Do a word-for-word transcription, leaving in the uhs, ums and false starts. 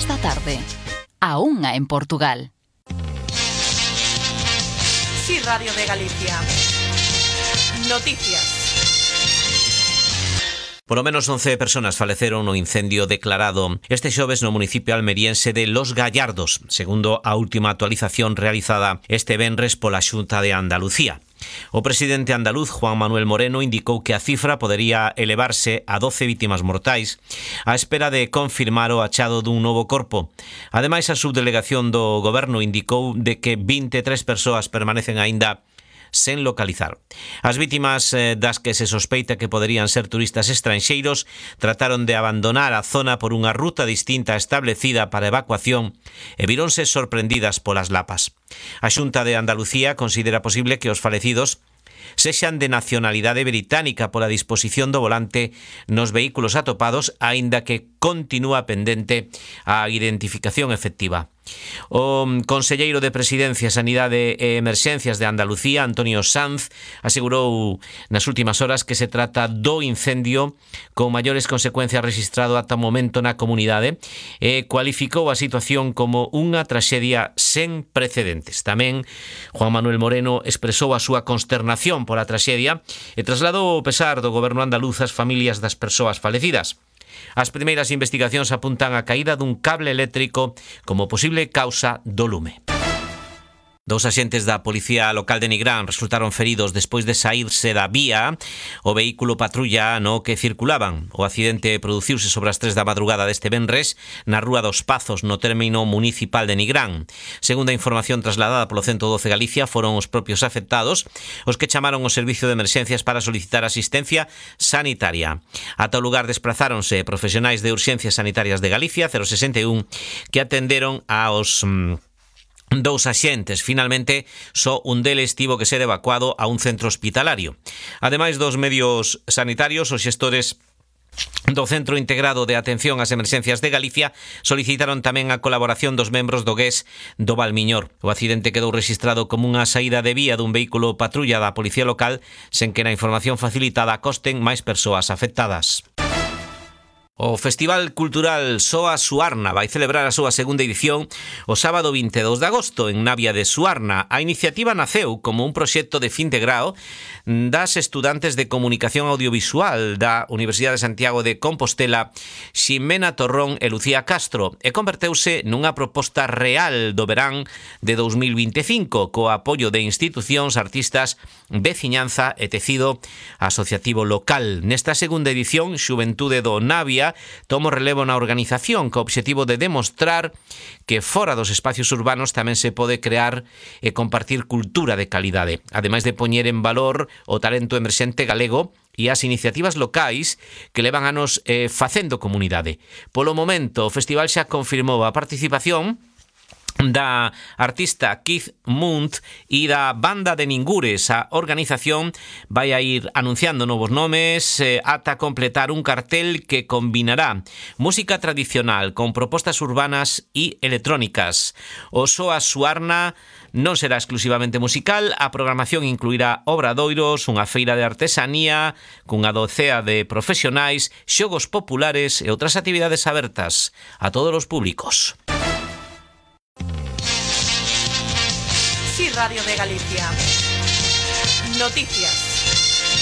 da tarde. A unha en Portugal. Sí, Radio de Galicia. Noticias. Polo menos once personas faleceron no incendio declarado este xoves no municipio almeriense de Los Gallardos, segundo a última actualización realizada este venres pola Xunta de Andalucía. O presidente andaluz, Juan Manuel Moreno, indicou que a cifra podería elevarse a doce vítimas mortais á espera de confirmar o achado dun novo corpo. Ademais, a subdelegación do goberno indicou de que vinte e tres persoas permanecen aínda sen localizar. As vítimas eh, das que se sospeita que poderían ser turistas estranxeiros trataron de abandonar a zona por unha ruta distinta establecida para evacuación e vironse sorprendidas polas lapas. A Xunta de Andalucía considera posible que os falecidos sexan de nacionalidade británica pola disposición do volante nos vehículos atopados, aínda que continúa pendente a identificación efectiva. O conselleiro de Presidencia, Sanidade e Emerxencias de Andalucía, Antonio Sanz, asegurou nas últimas horas que se trata do incendio con maiores consecuencias registrado ata o momento na comunidade e cualificou a situación como unha traxedia sen precedentes. Tamén Juan Manuel Moreno expresou a súa consternación pola traxedia e trasladou o pesar do goberno andaluz ás familias das persoas falecidas. As primeiras investigacións apuntan a caída dun cable eléctrico como posible causa do lume. Dous axentes da Policía Local de Nigrán resultaron feridos despois de saírse da vía o vehículo patrulla no que circulaban. O accidente produciuse sobre as tres da madrugada deste venres na Rúa dos Pazos, no término municipal de Nigrán. Segundo a información trasladada polo ciento doce Galicia, foron os propios afectados os que chamaron o servicio de emerxencias para solicitar asistencia sanitaria. Ata o lugar desprazáronse profesionais de urxencias sanitarias de Galicia, cero sesenta e un, que atenderon aos Mmm, dous axentes. Finalmente, só un deles tivo que ser evacuado a un centro hospitalario. Ademais dos medios sanitarios, os xestores do Centro Integrado de Atención ás Emerxencias de Galicia solicitaron tamén a colaboración dos membros do G E S do Valmiñor. O accidente quedou rexistrado como unha saída de vía dun vehículo patrulla da Policía Local, sen que na información facilitada costen máis persoas afectadas. O Festival Cultural Soa Suarna vai celebrar a súa segunda edición o sábado vinte e dous de agosto en Navia de Suarna. A iniciativa naceu como un proxecto de fin de grao das estudantes de Comunicación Audiovisual da Universidade de Santiago de Compostela, Ximena Torrón e Lucía Castro, e converteuse nunha proposta real do verán de dous mil vinte e cinco, co apoio de institucións, artistas, veciñanza e tecido asociativo local. Nesta segunda edición, Xuventude do Navia tomo relevo na organización co obxectivo de demostrar que fora dos espacios urbanos tamén se pode crear e compartir cultura de calidade, ademais de poñer en valor o talento emerxente galego e as iniciativas locais que levan anos eh, facendo comunidade. Polo momento, o festival xa confirmou a participación da artista Keith Munt e da banda de Ningures. A organización vai a ir anunciando novos nomes eh, ata completar un cartel que combinará música tradicional con propostas urbanas e electrónicas. O Soa Suarna non será exclusivamente musical, a programación incluirá obradoiros, unha feira de artesanía cunha docea de profesionais, xogos populares e outras actividades abertas a todos os públicos. Sí, Radio de Galicia. Noticias.